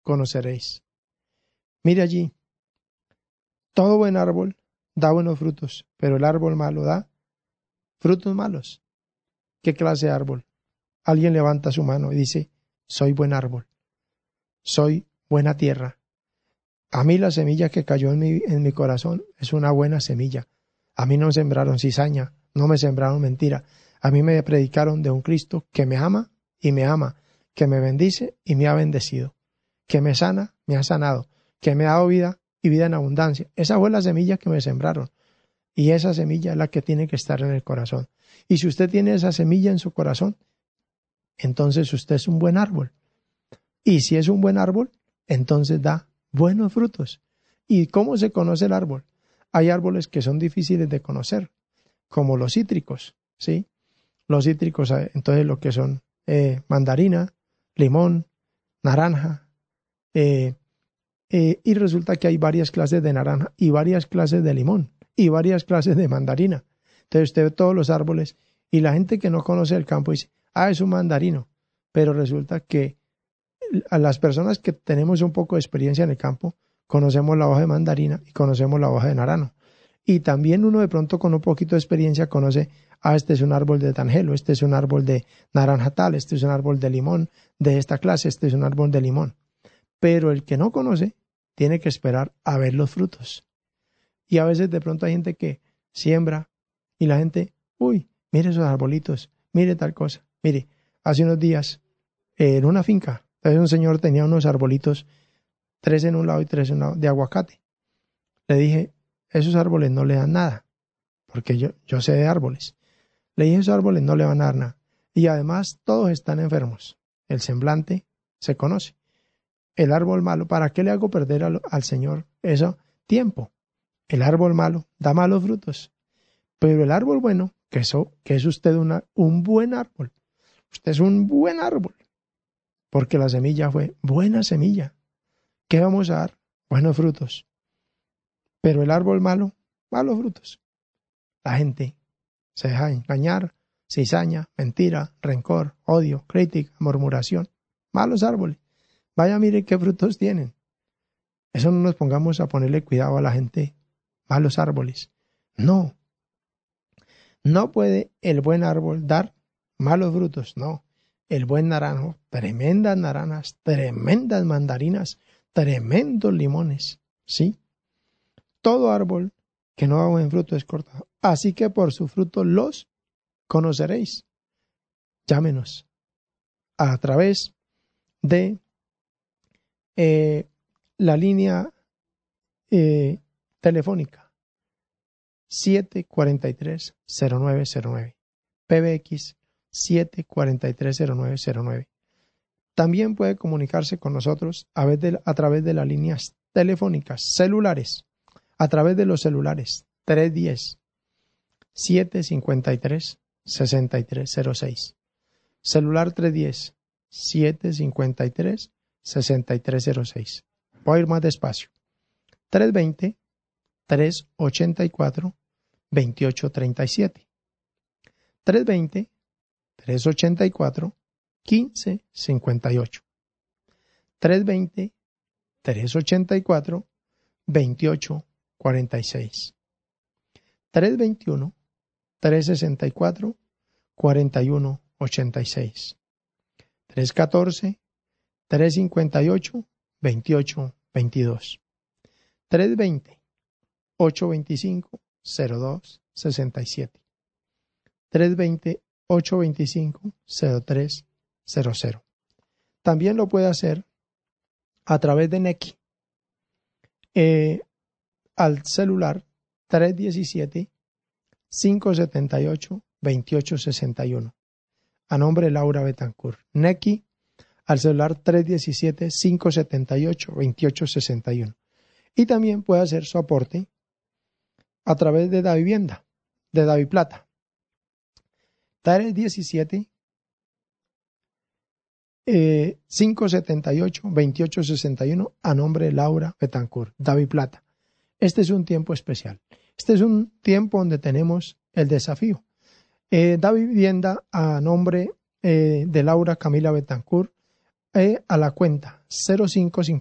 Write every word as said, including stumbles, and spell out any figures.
conoceréis. Mire allí, todo buen árbol da buenos frutos, pero el árbol malo da frutos malos. ¿Qué clase de árbol? Alguien levanta su mano y dice, soy buen árbol, soy buena tierra. A mí la semilla que cayó en mi, en mi corazón es una buena semilla. A mí no me sembraron cizaña, no me sembraron mentira. A mí me predicaron de un Cristo que me ama y me ama, que me bendice y me ha bendecido, que me sana, me ha sanado, que me ha dado vida y vida en abundancia. Esa fue la semilla que me sembraron. Y esa semilla es la que tiene que estar en el corazón. Y si usted tiene esa semilla en su corazón, entonces usted es un buen árbol. Y si es un buen árbol, entonces da buenos frutos. ¿Y cómo se conoce el árbol? Hay árboles que son difíciles de conocer, como los cítricos, ¿sí? Los cítricos, entonces lo que son eh, mandarina, limón, naranja, eh, eh, y resulta que hay varias clases de naranja y varias clases de limón y varias clases de mandarina. Entonces usted ve todos los árboles y la gente que no conoce el campo dice, ah, es un mandarino, pero resulta que a las personas que tenemos un poco de experiencia en el campo, conocemos la hoja de mandarina y conocemos la hoja de naranjo. Y también uno de pronto con un poquito de experiencia conoce, ah, este es un árbol de tangelo, este es un árbol de naranja tal, este es un árbol de limón de esta clase, este es un árbol de limón. Pero el que no conoce tiene que esperar a ver los frutos. Y a veces de pronto hay gente que siembra y la gente, uy, mire esos arbolitos, mire tal cosa. Mire, hace unos días eh, en una finca, un señor tenía unos arbolitos, tres en un lado y tres en un lado, de aguacate. Le dije, esos árboles no le dan nada, porque yo, yo sé de árboles. Le dije, esos árboles no le van a dar nada. Y además todos están enfermos. El semblante se conoce. El árbol malo, ¿para qué le hago perder al, al Señor eso tiempo? El árbol malo da malos frutos. Pero el árbol bueno, que, eso, que es usted una, un buen árbol. Usted es un buen árbol. Porque la semilla fue buena semilla. ¿Qué vamos a dar? Buenos frutos. Pero el árbol malo, malos frutos. La gente se deja engañar, cizaña, mentira, rencor, odio, crítica, murmuración. Malos árboles. Vaya, mire qué frutos tienen. Eso no nos pongamos a ponerle cuidado a la gente. Malos árboles. No. No puede el buen árbol dar malos frutos. No. El buen naranjo, tremendas naranjas, tremendas mandarinas, tremendos limones. ¿Sí? Todo árbol que no da buen fruto es cortado. Así que por su fruto los conoceréis. Llámenos a través de eh, la línea eh, telefónica siete cuatro tres, cero nueve cero nueve, P B X siete cuatro tres, cero nueve cero nueve. También puede comunicarse con nosotros a, vez de, a través de las líneas telefónicas celulares, a través de los celulares tres uno cero, siete cinco tres, seis tres cero seis, celular tres uno cero, siete cinco tres, seis tres cero seis. Voy a ir más despacio. tres dos cero, tres ocho cuatro, dos ocho tres siete. tres dos cero, tres ocho cuatro, uno cinco cinco ocho. tres dos cero, tres ocho cuatro, dos ocho cuatro seis. tres dos uno, tres seis cuatro, cuatro uno ocho seis. tres uno cuatro, tres cinco ocho, dos ocho dos dos. tres dos cero, ocho dos cinco, cero dos seis siete. tres dos cero, ocho dos cinco, cero tres cero cero. También lo puede hacer a través de Nequi eh, al celular tres uno siete, cinco siete ocho, dos ocho seis uno. A nombre de Laura Betancourt. Nequi al celular tres uno siete, cinco siete ocho, dos ocho seis uno. Y también puede hacer su aporte a través de Davivienda, de Daviplata. tres uno siete, eh, cinco siete ocho, dos ocho seis uno a nombre de Laura Betancourt, Daviplata. Este es un tiempo especial. Este es un tiempo donde tenemos el desafío. Eh, Davivienda a nombre eh, de Laura Camila Betancourt e a la cuenta cero cinco